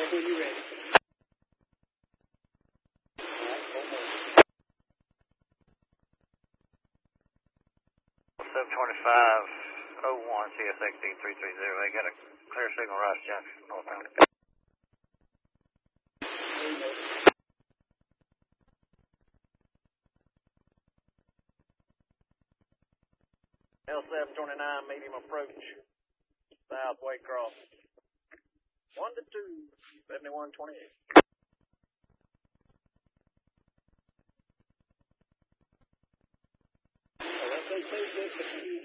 when you're ready. 725-01 CSX D330. They got a clear signal, Rice Junction, northbound. L729, medium approach, south Waycross. 1 to 2, 7128. That's they say good, but you